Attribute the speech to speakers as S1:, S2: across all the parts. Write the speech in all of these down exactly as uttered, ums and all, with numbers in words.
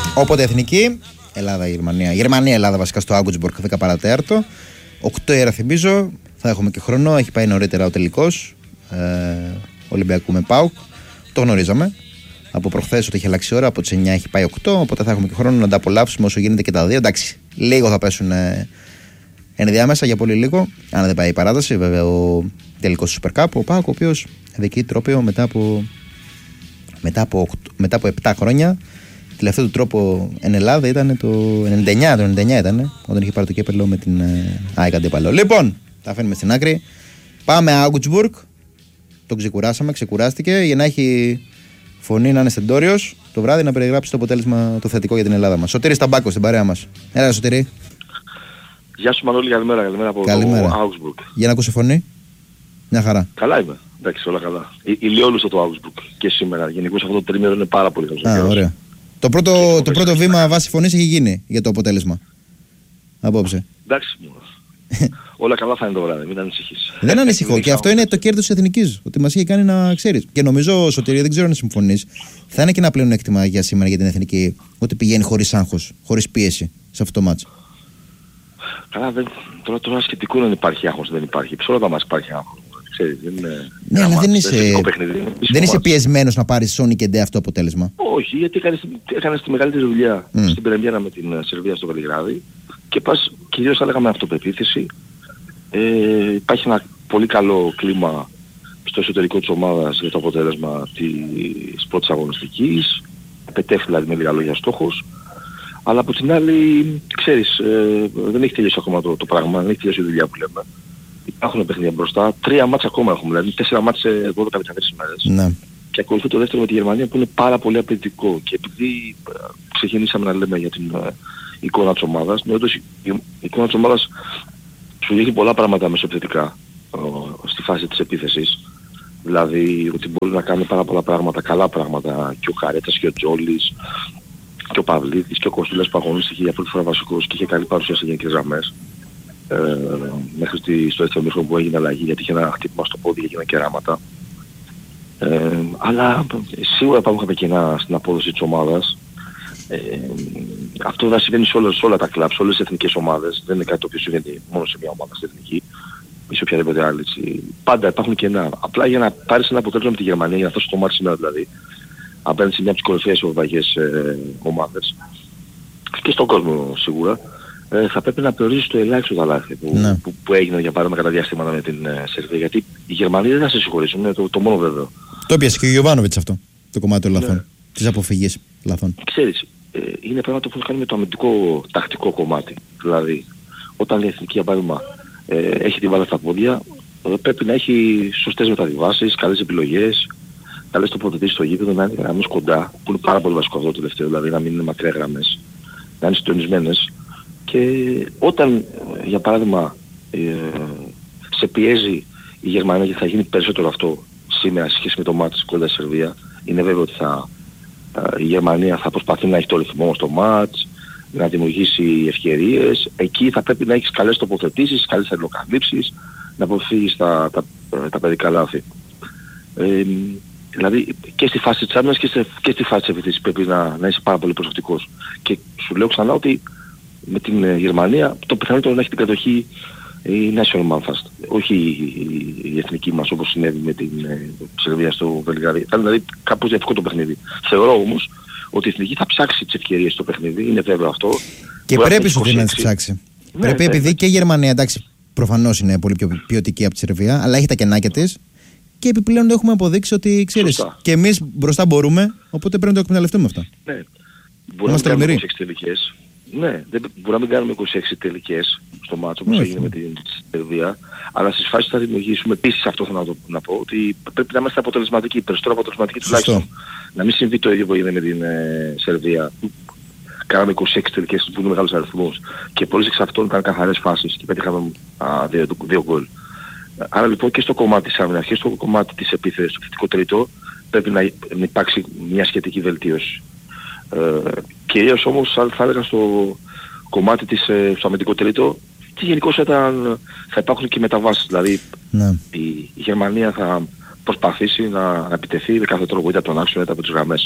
S1: Όποτε εθνική, Ελλάδα-Γερμανία. Γερμανία-Ελλάδα βασικά στο Augsburg δέκα παρατέταρτο. οκτώ η ώρα θυμίζω. Θα έχουμε και χρόνο. Έχει πάει νωρίτερα ο τελικός ε, Ολυμπιακού με ΠΑΟΚ. Το γνωρίζαμε από προχθές ότι έχει αλλάξει ώρα. Από τις εννιά έχει πάει οκτώ. Οπότε θα έχουμε και χρόνο να τα απολαύσουμε όσο γίνεται και τα δύο. Εντάξει, λίγο θα πέσουν ε, ενδιάμεσα για πολύ λίγο. Αν δεν πάει η παράταση, βέβαια ο τελικός του Super Cup. Ο ΠΑΟΚ, ο οποίος δική τρόπαιο μετά από, μετά, από, μετά από επτά χρόνια. Τελευταίο του τρόπο εν Ελλάδα ήταν το ενενήντα εννιά, το ενενήντα εννιά ήταν, όταν είχε πάρει το κύπελλο με την ΑΕΚ αντίπαλο. Λοιπόν, τα αφήνουμε στην άκρη. Πάμε Augsburg. Τον ξεκουράσαμε, ξεκουράστηκε για να έχει φωνή, να είναι στεντόριος το βράδυ να περιγράψει το αποτέλεσμα το θετικό για την Ελλάδα μας. Σωτήρης Ταμπάκος στην παρέα μας. Έλα, Σωτήρη.
S2: Γεια σου Μανώλη, καλημέρα, καλημέρα από
S1: καλημέρα.
S2: Το Augsburg.
S1: Για να ακούσω φωνή. Μια χαρά.
S2: Καλά είμαι. Εντάξει, όλα καλά. Ηλιόλουστο το Augsburg και σήμερα. Γενικώς αυτό το τρίμηνο είναι πάρα πολύ καλό.
S1: Α, ωραία. Το πρώτο, το πρώτο βήμα βάση φωνής έχει γίνει για το αποτέλεσμα. Απόψε.
S2: Εντάξει. Όλα καλά θα είναι το βράδυ, μην ανησυχείς.
S1: Δεν ανησυχώ και αυτό είναι το κέρδος της Εθνικής. Ότι μας είχε κάνει να ξέρεις. Και νομίζω, Σωτήρη, δεν ξέρω αν συμφωνείς, θα είναι και ένα πλεονέκτημα για σήμερα για την Εθνική ότι πηγαίνει χωρίς άγχος, χωρίς πίεση σε αυτό το μάτσο.
S2: Καλά, δεν, τώρα, τώρα σχετικό δεν υπάρχει άγχος, δεν υπάρχει. Σε όλα τα μας υπάρχει άγχος. Ξέρεις, δεν είναι...
S1: Ναι, αλλά δεν είσαι,
S2: παιχνίδι,
S1: δεν είσαι πιεσμένος να πάρεις Sony και ντε αυτό το αποτέλεσμα.
S2: Όχι, γιατί έκανες, έκανες τη μεγαλύτερη δουλειά mm. στην πρεμιέρα με την Σερβία στο Βελιγράδι και πας κυρίως θα λέγαμε αυτοπεποίθηση. Ε, υπάρχει ένα πολύ καλό κλίμα στο εσωτερικό της ομάδας για το αποτέλεσμα της πρώτης αγωνιστικής. Πετεύχει δηλαδή με λίγα λόγια στόχος. Αλλά από την άλλη, ξέρεις, ε, δεν έχει τελειώσει ακόμα το, το πράγμα, δεν έχει τελειώσει η δουλειά που λέμε. Υπάρχουν παιχνίδια μπροστά, τρία μάτς ακόμα έχουμε, δηλαδή τέσσερα μάτς σε δώδεκα με τέσσερις μέρες. Ναι. Και ακολουθεί το δεύτερο με τη Γερμανία που είναι πάρα πολύ απαιτητικό. Και επειδή ε, ξεκινήσαμε να λέμε για την ε, εικόνα της ομάδας, ναι, όντως η, η, η εικόνα της ομάδας σου δείχνει πολλά πράγματα μεσοεπιθετικά ε, στη φάση της επίθεσης. Δηλαδή ότι μπορεί να κάνει πάρα πολλά πράγματα, καλά πράγματα και ο Χαρέτας και ο Τζόλης και ο Παυλίδης και ο Κοστούλας που αγωνίστηκε για πρώτη φορά βασικός και είχε καλή παρουσία σε γενικές γραμμές. Ε, μέχρι στη, στο δεύτερο μήχρονο που έγινε αλλαγή γιατί είχε ένα χτύπημα στο πόδι και έγιναν κεράματα. Ε, αλλά σίγουρα υπάρχουν κάποια κενά στην απόδοση της ομάδας. Ε, αυτό θα συμβαίνει σε όλα, σε όλα τα κλαμπ, σε όλες τις εθνικές ομάδες. Δεν είναι κάτι το οποίο συμβαίνει μόνο σε μια ομάδα στην εθνική ή σε οποιαδήποτε άλλη. Πάντα υπάρχουν κενά. Απλά για να πάρεις ένα αποτέλεσμα με τη Γερμανία, για να φτάσεις στο μάτι σήμερα δηλαδή, απέναντι σε μια από τις κορυφαίες ευρωπαϊκές ε, ομάδες και στον κόσμο σίγουρα, ε, θα πρέπει να περιορίσει το ελάχιστο τα λάθη που, ναι. που, που έγιναν για παράδειγμα κατά διαστήματα με την ε, Σερβία. Γιατί οι Γερμανοί δεν θα σε συγχωρήσουν, είναι το, το μόνο βέβαιο. Το
S1: έπιασε και ο Γιωβάνοβιτς αυτό, το κομμάτι των λαθών, ναι. της αποφυγής λαθών.
S2: Ξέρεις, ε, είναι πράγματα που έχουν κάνει με το αμυντικό τακτικό κομμάτι. Δηλαδή, όταν η εθνική για παράδειγμα ε, έχει την μπάλα στα πόδια, ε, πρέπει να έχει σωστές μεταβιβάσεις, καλές επιλογές, καλές τοποθετήσεις στο γήπεδο, να είναι γραμμές κοντά, που είναι πάρα πολύ βασικό αυτό το τελευταίο, δηλαδή να μην είναι μακριά γραμμές, να είναι συντονισμένες. Και όταν, για παράδειγμα, ε, σε πιέζει η Γερμανία και θα γίνει περισσότερο αυτό σήμερα σχέση με το μάτς κοντά στη Σερβία, είναι βέβαιο ότι θα, ε, η Γερμανία θα προσπαθεί να έχει το ρυθμό στο μάτς, να δημιουργήσει ευκαιρίες. Εκεί θα πρέπει να έχεις καλές τοποθετήσεις, καλές αλληλοκαλύψεις, να αποφύγεις τα, τα, τα παιδικά λάθη. Ε, δηλαδή και στη φάση της άμυνας και, σε, και στη φάση της επίθεσης πρέπει να, να είσαι πάρα πολύ προσεκτικός. Και σου λέω ξανά ότι με την ε, Γερμανία το πιθανότερο να έχει την κατοχή η National Manfast, όχι η, η, η εθνική μας όπως συνέβη με την ε, Σερβία στο Βελιγράδι. Ήταν δηλαδή κάπως διαφορετικό το παιχνίδι. Θεωρώ όμως ότι η εθνική θα ψάξει τις ευκαιρίες στο παιχνίδι, είναι βέβαιο αυτό.
S1: Και μπορεί πρέπει σου να τις ψάξει. Ναι, πρέπει ναι, επειδή ναι. και η Γερμανία, εντάξει, προφανώς είναι πολύ πιο ποιοτική από τη Σερβία, αλλά έχει τα κενάκια της. Και επιπλέον το έχουμε αποδείξει ότι ξέρεις, σωστά. Και εμείς μπροστά μπορούμε, οπότε πρέπει να το εκμεταλλευτούμε αυτό.
S2: Ναι. Μπορεί να κάνουμε είκοσι έξι τελικές. Ναι, δεν, μπορεί να μην κάνουμε είκοσι έξι τελικές στο μάτσο όπως έγινε με την Σερβία, αλλά στις φάσεις θα δημιουργήσουμε επίσης αυτό θέλω να, το, να πω, ότι πρέπει να είμαστε αποτελεσματικοί, περισσότερο αποτελεσματικοί τουλάχιστον. Να μην συμβεί το ίδιο που έγινε με την ε, Σερβία. Κάναμε είκοσι έξι τελικές που είναι μεγάλους αριθμούς και πολλές εξ αυτών ήταν καθαρές φάσεις και πέτυχαμε δύο, δύο γκολ. Άρα λοιπόν και στο κομμάτι της άμυνας και στο κομμάτι της επίθεσης, στο θετικό τρίτο, πρέπει να υπάρξει μια σχετική βελτίωση. Ε, κυρίως όμως θα έλεγα στο κομμάτι της, στο αμυντικό τρίτο και γενικώς ήταν, θα υπάρχουν και μεταβάσεις. Δηλαδή ναι. η, η Γερμανία θα προσπαθήσει να, να επιτεθεί με κάθε τρόπο είτε από τον άξονα είτε από τις γραμμές.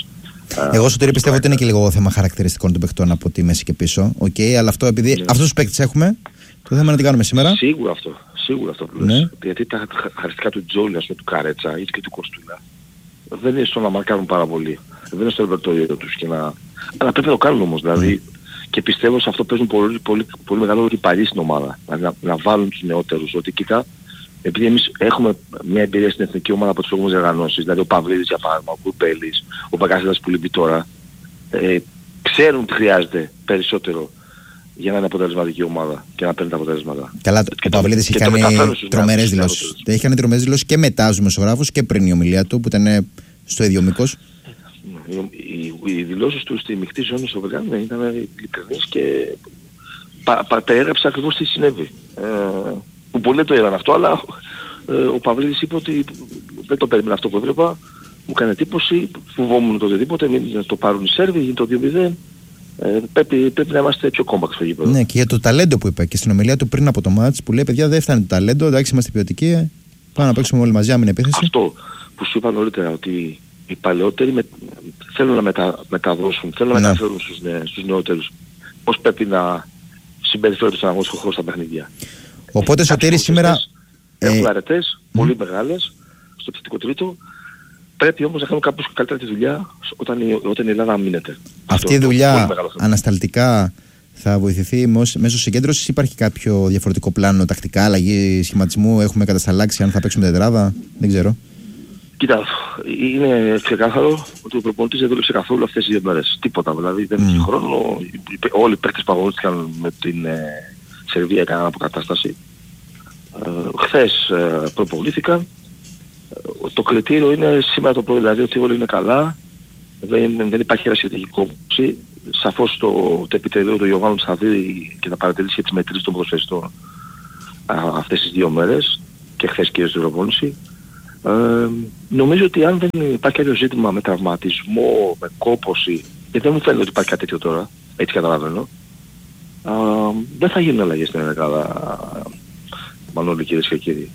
S1: Εγώ Σωτήρη πιστεύω ότι είναι και λίγο θέμα χαρακτηριστικών των παιχτών από τη μέση και πίσω. Okay, αλλά αυτό επειδή ναι. αυτούς τους παίκτες έχουμε, το θέμα είναι να τι κάνουμε σήμερα.
S2: Σίγουρα αυτό. Σίγουρα αυτό που λες. Ναι. Γιατί τα χαρακτηριστικά του Τζόλι, ας πούμε, του Καρέτσα ή και του Κοστούλα δεν είναι στο να μαρκάρουν πάρα πολύ. Δεν είναι στο ρεπερτόριο τους και να... Αλλά πρέπει να το κάνουν όμως. Δηλαδή, mm. και πιστεύω σε αυτό παίζουν πολύ, πολύ, πολύ μεγάλο ρόλο και οι παλιοί στην ομάδα. Δηλαδή, να, να βάλουν τους νεότερους. Ότι κοίτα, επειδή εμείς έχουμε μια εμπειρία στην εθνική ομάδα από τις προηγούμενες διοργανώσεις, δηλαδή ο Παυλίδης για παράδειγμα, ο Κουρμπέλης, ο Μπακασίδας που λείπει τώρα, ε, ξέρουν τι χρειάζεται περισσότερο για να είναι αποτελεσματική ομάδα και να παίρνει τα αποτελέσματα.
S1: Καλά, ο Παυλίδης έχει κάνει τρομερές δηλώσεις. Έχει κάνει τρομερές δηλώσεις και μετά στους δημοσιογράφους και πριν η ομιλία του που ήταν στο ίδιο μήκος.
S2: Οι, οι, οι δηλώσεις του στη μεικτή ζώνη στο Βελγράδι ήταν ειλικρινείς και πα, πα, περιέγραψε ακριβώς τι συνέβη. Ε, που πολλοί το είδαν αυτό, αλλά ε, ο Παυλίδης είπε ότι δεν το περίμενα αυτό που έβλεπα, μου έκανε εντύπωση, φοβόμουν το οτιδήποτε, μην το πάρουν οι Σέρβοι, γίνει το δύο μηδέν. Ε, πρέπει, πρέπει να είμαστε πιο κόμπαξ στο γήπεδο.
S1: Ναι, και για το ταλέντο που είπα και στην ομιλία του πριν από το μάτς που λέει: παιδιά, δεν φτάνει το ταλέντο, εντάξει, είμαστε ποιοτικοί. Πάμε να παίξουμε όλοι μαζί, άμυνα επίθεση.
S2: Αυτό που σου είπα νωρίτερα, ότι οι παλαιότεροι με, θέλουν να μετα, μεταδώσουν, θέλουν να ναι. μεταφέρουν στους, νε, στους νεότερους πώς πρέπει να συμπεριφέρονται στον αγωνιστικό χώρο στα παιχνίδια.
S1: Οπότε Σωτήρη σήμερα.
S2: Έχουν αρετές, mm. πολύ μεγάλες, στο επιθετικό τρίτο. Πρέπει όμως να κάνουν κάπως καλύτερα τη δουλειά όταν η, όταν η Ελλάδα αμήνεται.
S1: Αυτή η δουλειά ανασταλτικά θα βοηθηθεί μέσω συγκέντρωσης ή υπάρχει κάποιο διαφορετικό πλάνο, τακτικά, αλλαγή σχηματισμού, έχουμε κατασταλάξει αν θα παίξουμε τετράδα, δεν ξέρω.
S2: Κοίτα, είναι ξεκάθαρο ότι ο προπονητής δεν δούλεψε καθόλου αυτές τις δύο μέρες. Τίποτα, δηλαδή δεν είχε mm. χρόνο. Όλοι οι παίκτες που αγωνίστηκαν με την ε, Σερβία έκαναν αποκατάσταση. Ε, χθες ε, προπονήθηκαν. Το κριτήριο είναι σήμερα το πρωί, δηλαδή ότι όλοι είναι καλά, δεν, δεν υπάρχει ρασιατική κόμψη. Σαφώς το, το επιτελείο του Ιωβάνου θα δει και θα παρατηρήσει και τις μετρήσεις των ποδοσφαιριστών αυτές τις δύο μέρες και χθες και στην προπόνηση. Ε, νομίζω ότι αν δεν υπάρχει κάποιο ζήτημα με τραυματισμό, με κόπωση, και δεν μου φαίνεται ότι υπάρχει κάτι τέτοιο τώρα, έτσι καταλαβαίνω, ε, δεν θα γίνουν αλλαγές στην Ελλάδα, Μανώλη, κυρίες και κύριοι.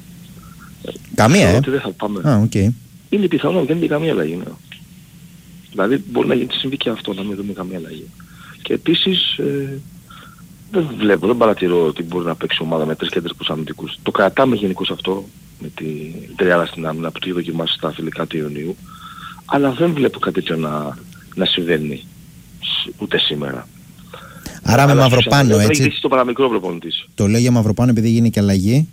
S1: Καμία, ε.
S2: Δεν θα πάμε.
S1: Ah, okay.
S2: Είναι πιθανό, δεν είναι καμία αλλαγή. Ναι. Δηλαδή μπορεί να γίνει συμβεί και αυτό, να μην δούμε καμία αλλαγή. Και επίσης ε, δεν βλέπω, δεν παρατηρώ ότι μπορεί να παίξει ομάδα με τρεις κέντρικους αμυντικούς. Το κρατάμε γενικώς αυτό με την τριάδα στην άμυνα που το είχε δοκιμάσει στα φιλικά του Ιουνίου. Αλλά δεν βλέπω κάτι τέτοιο να, να συμβαίνει ούτε σήμερα.
S1: Άρα με Μαυροπάνο, έτσι.
S2: Δεν έχει το παραμικρό προπονητής.
S1: Το λέω για Μαυροπάνο επειδή γίνει και αλλαγή.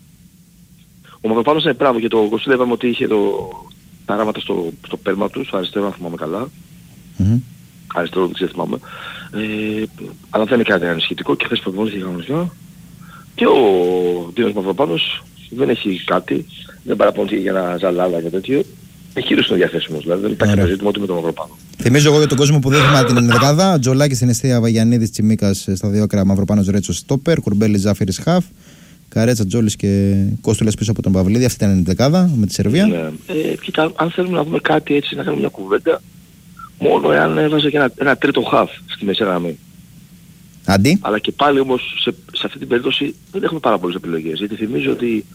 S2: Ο Μαυροπάνος είναι πράγμα και το Κωστούλα είπαμε ότι είχε το, τα ράματα στο, στο πέρμα του, στο αριστερό αν θυμάμαι καλά. Mm-hmm. Αριστερό δεν ξέρω θυμάμαι. Ε, αλλά δεν είναι κάτι ανησυχητικό και χθες προπονήθηκε κανονικά. Και ο Δίνος Μαυροπάνος δεν έχει κάτι, δεν παραπονηθεί για ένα ζαλάλα και τέτοιο. Έχει γύρω στο διαθέσιμος, δηλαδή δεν υπάρχει ένα ζήτημα ούτε με τον Μαυροπάνο.
S1: Θυμίζω εγώ για τον κόσμο που δεν θυμάται την ενδεκάδα. Τζολάκη στην αιστεία, Βαγιανίδης, Τσιμίκας στα δύο άκρα, Μαυροπάνος, Ρέτσος, Στόπερ, Κουρμπέλης, Ζάφυρης, Χαφ. Καρέτσα, Τζόλης και Κόστουλας πίσω από τον Παυλίδη. Αυτή ήταν η δεκάδα με τη Σερβία.
S2: Ναι. Ε, κοίτα, αν θέλουμε να δούμε κάτι έτσι, να κάνουμε μια κουβέντα, μόνο εάν έβαζε και ένα, ένα τρίτο χαφ στη μέση γραμμή.
S1: Αντί.
S2: Αλλά και πάλι όμως σε, σε αυτή την περίπτωση δεν έχουμε πάρα πολλές επιλογές. Γιατί θυμίζω ότι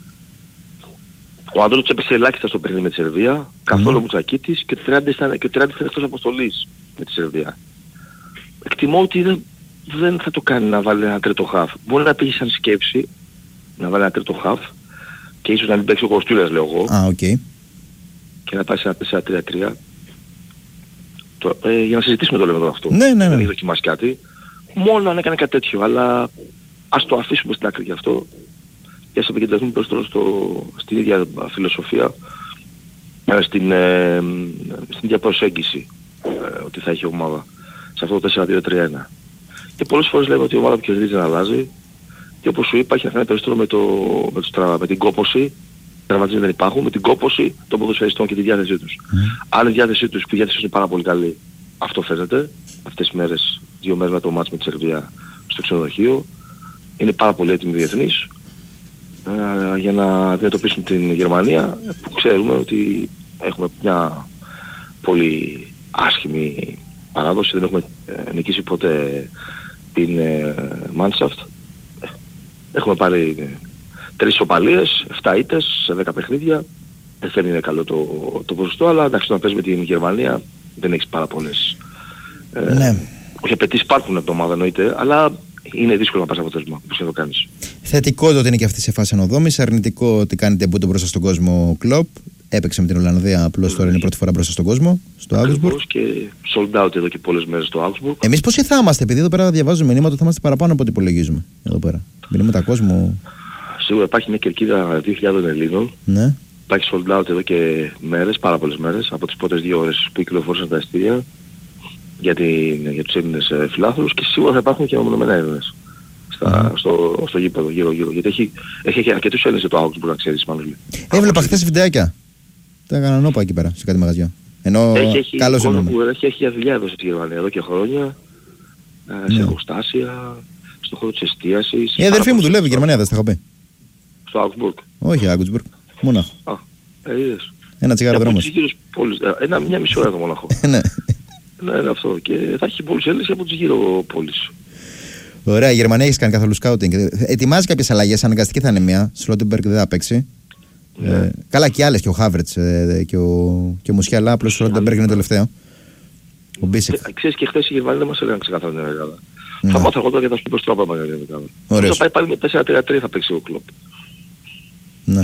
S2: ο Αντώνης έπαιξε ελάχιστα στο παιχνίδι με τη Σερβία, mm. καθόλου Μουτσακίτης και ο Τριάντη ήταν εκτός αποστολής με τη Σερβία. Εκτιμώ ότι δεν, δεν θα το κάνει να βάλει ένα τρίτο χαφ. Μπορεί να πήγε σαν σκέψη να βάλει ένα τρίτο χαφ και ίσως να μην παίξει ο Κοστούλας, λέω εγώ.
S1: Α, οκ. Okay.
S2: Και να πάει σε ένα τέσσερα τρία τρία. Ε, για να συζητήσουμε το λέμε εδώ αυτό.
S1: Ναι, ναι, ναι.
S2: Δεν έχει δοκιμάσει κάτι. Μόνο αν έκανε κάτι τέτοιο, αλλά ας το αφήσουμε στην άκρη γι' αυτό και ας επικεντρωθούμε περισσότερο στο, στην ίδια φιλοσοφία, στην, ε, στην ίδια προσέγγιση ε, ότι θα έχει ομάδα σε αυτό το τέσσερα δύο τρία ένα. Και πολλές φορές λέμε ότι η ομάδα που κερδίζει να αλλάζει. Και όπως σου είπα, έχει να κάνει περισσότερο με, το, με, τους, με την κόπωση, τραυματισμοί δεν υπάρχουν, με την κόπωση των ποδοσφαιριστών και τη διάθεσή τους. Mm. Αν η διάθεσή τους, που η διάθεσή τους είναι πάρα πολύ καλή, αυτό φαίνεται, αυτές τις μέρες, δύο μέρες με το μάτς με τη Σερβία στο ξενοδοχείο, είναι πάρα πολύ έτοιμοι διεθνείς ε, για να αντιμετωπίσουν την Γερμανία, που ξέρουμε ότι έχουμε μια πολύ άσχημη παράδοση, δεν έχουμε ε, νικήσει ποτέ την ε, Mannschaft. Έχουμε πάρει τρεις ισοπαλίες, εφτά ήττες σε δέκα παιχνίδια. Δεν φαίνεται καλό το, το ποσοστό, αλλά εντάξει, να παίζει με την Γερμανία δεν έχεις πάρα πολλές. Ε,
S1: ναι.
S2: Όχι απαιτήσεις υπάρχουν από το ομάδα εννοείται, αλλά είναι δύσκολο να πας αποτέλεσμα, όπως και το κάνεις.
S1: Θετικό το ότι είναι και αυτή σε φάση ανοδόμηση. Αρνητικό ότι κάνει τεμπούτο μπροστά στον κόσμο Κλοπ. Έπαιξε με την Ολλανδία, απλώς τώρα είναι η πρώτη φορά μπροστά στον κόσμο, στο Augsburg.
S2: Και sold out εδώ και πολλές μέρες στο Augsburg.
S1: Εμείς πόσοι θα είμαστε, επειδή εδώ πέρα διαβάζουμε μηνύματα ότι θα είμαστε παραπάνω από ό,τι υπολογίζουμε. Εδώ πέρα. Μηνύματα κόσμου.
S2: Σίγουρα υπάρχει μια κερκίδα δύο χιλιάδων Ελλήνων.
S1: Ναι.
S2: Υπάρχει sold out εδώ και μέρες, πάρα πολλές μέρες, από τις πρώτες δύο ώρες που κυκλοφόρησαν τα εισιτήρια για, την, για τους Έλληνες φιλάθλους και σίγουρα θα υπάρχουν και μεμονωμένα Έλληνες στα, mm. στο, στο γήπεδο γύρω-γύρω. Γιατί έχει, έχει αρκετούς Έλληνες για το Augsburg, να ξέρεις, Μανώλη.
S1: Έβλεπα χθες βιντεάκια. Τα έκαναν όπα εκεί πέρα, σε κάτι μαγαζιά. Ενώ καλώς εννοούμε.
S2: Έχει, έχει για δουλειά εδώ στη Γερμανία, εδώ και χρόνια, ναι. σε εργοστάσια, στον χώρο της εστίασης.
S1: Η αδερφή μου δουλεύει στη Γερμανία, δεν στα είχα πει.
S2: Στο Augsburg.
S1: Όχι, Augsburg. Μόναχο.
S2: Α, ε, είδες.
S1: Ένα τσιγάρο δρόμος.
S2: Ένα, μια μισή ώρα το Μόναχο.
S1: Ναι.
S2: Ναι, αυτό. Και θα έχει πολλούς Έλληνες από τις γύρω πόλεις.
S1: Ωραία, η Γερμανία έχει κάνει καθόλου σκάουτινγκ. Ετοιμάζει κάποιες αλλαγές, αναγκαστική θα είναι μία. Σλότεμπεργκ δεν θα παίξει. Ναι. Ε, καλά και άλλες, και ο Χάβερτς ε, και ο, και ο Μουσιάλα, απλώς ο Σλότεμπεργκ είναι το τελευταίο. Ο Μπίσεκ.
S2: Ε, ξέρεις και χθες οι Γερμανοί δεν μας έλεγαν ξεκάθαρα την Ελλάδα. Ναι. Θα μάθω εγώ τώρα και θα σου πω στρόπα για την Ελλάδα. Θα πάει πάλι με τέσσερα τρία τρία θα παίξει ο Κλοπ.
S1: Ναι.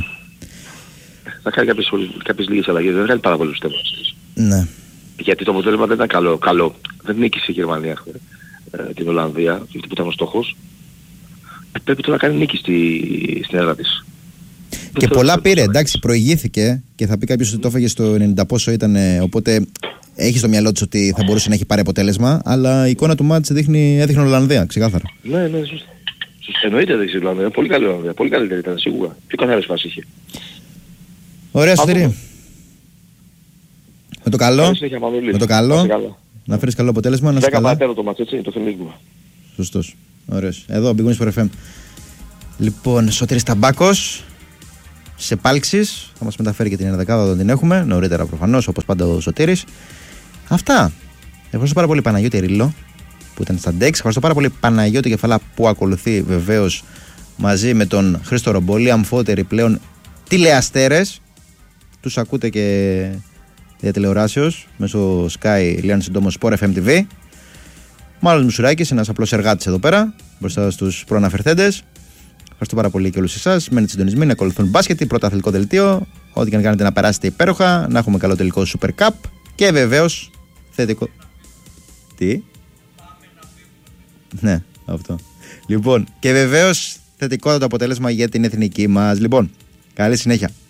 S2: Θα κάνει κάποιες, κάποιες λίγες αλλαγές, δεν θα κάνει πάρα πολλούς τέμους.
S1: Ναι.
S2: Γιατί το αποτέλεσμα δεν ήταν καλό. καλό. Δεν νίκησε η Γερμανία ε, την Ολλανδία, αυτή που ήταν ο στόχος. Ε, πρέπει τώρα να κάνει νίκη στη, στην έδρα της.
S1: Και πολλά πήρε, εντάξει, προηγήθηκε και θα πει κάποιος ότι το έφαγε στο ενενήντα πόσο ήταν, οπότε έχει στο μυαλό της ότι θα μπορούσε να έχει πάρει αποτέλεσμα, αλλά η εικόνα του μάτς δείχνει, έδειχνε Ολλανδία, ξεκάθαρα.
S2: Ναι, ναι, σωστά. Εννοείται δεν ξέρω, Ολλανδία, πολύ καλή Ολλανδία, πολύ καλύτερη ήταν σίγουρα. Πιο καθαρές φάσεις είχε.
S1: Ωραία, Σωτήρη. Με το καλό, με το καλό, να φέρεις καλό αποτέλεσμα, να είσαι καλά.
S2: δέκα παρατέταρτο το μάτς, έτσι, το θυμίζουμε.
S1: Σωστός, ωραίος. Εδώ, Big Wings for εφ εμ. Λοιπόν, Σωτήρης Ταμπάκος, σε πάλξεις, θα μας μεταφέρει και την ενδεκάδα όταν την έχουμε, νωρίτερα προφανώς, όπως πάντα ο Σωτήρης. Αυτά. Ευχαριστώ πάρα πολύ Παναγιώτη Ρίλο, που ήταν στα ντεξ. Ευχαριστώ πάρα πολύ Παναγιώτη Κεφαλά, που ακολουθεί βεβαίως μαζί με τον Χρήστο Ρομπόλη, αμφότεροι πλέον τηλεαστέρες. Τους ακούτε και για τηλεοράσεως μέσω Sky, Lian Συντόμο, Sport εφ εμ τι βι. Μάλλον Μουσουράκης, ένας απλός εργάτης εδώ πέρα, μπροστά στους προαναφερθέντες. Ευχαριστώ πάρα πολύ και όλους εσάς. Μένετε συντονισμένοι να ακολουθούν μπάσκετ, πρώτο αθλητικό δελτίο. Ό,τι και αν κάνετε να περάσετε υπέροχα, να έχουμε καλό τελικό Super Cup και βεβαίως θετικό. Τι? Ναι, αυτό. Λοιπόν, και βεβαίως θετικότατο αποτέλεσμα για την εθνική μας. Λοιπόν, καλή συνέχεια.